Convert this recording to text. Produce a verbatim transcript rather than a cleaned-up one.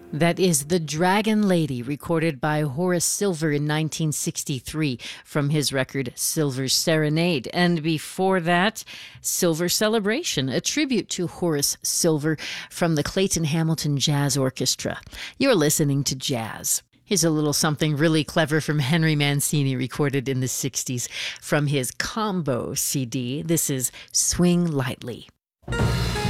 That is The Dragon Lady, recorded by Horace Silver in nineteen sixty-three from his record Silver Serenade. And before that, Silver Celebration, a tribute to Horace Silver from the Clayton Hamilton Jazz Orchestra. You're listening to Jazz. Here's a little something really clever from Henry Mancini, recorded in the sixties from his Combo C D. This is Swing Lightly.